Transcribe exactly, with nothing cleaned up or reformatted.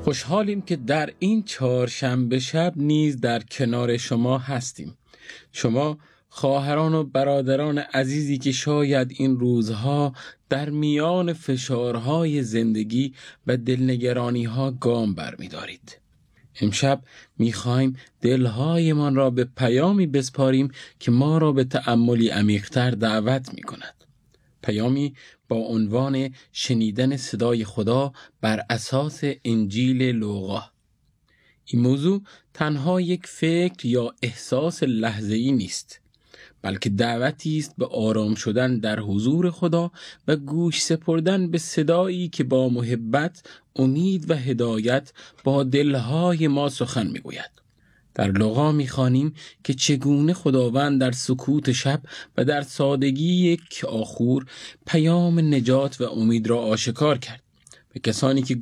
خوشحالیم که در این چهارشنبه شب نیز در کنار شما هستیم. شما خواهران و برادران عزیزی که شاید این روزها در میان فشارهای زندگی و دلنگرانی‌ها گام برمی‌دارید. امشب می‌خوایم دلهایمان را به پیامی بسپاریم که ما را به تأملی عمیق‌تر دعوت می‌کند. پیامی با عنوان شنیدن صدای خدا بر اساس انجیل لوقا. این موضوع تنها یک فکر یا احساس لحظه‌ای نیست، بلکه دعوتی است به آرام شدن در حضور خدا و گوش سپردن به صدایی که با محبت، امید و هدایت با دلهای ما سخن میگوید. در لوقا می‌خوانیم که چگونه خداوند در سکوت شب و در سادگی یک آخور پیام نجات و امید را آشکار کرد به کسانی که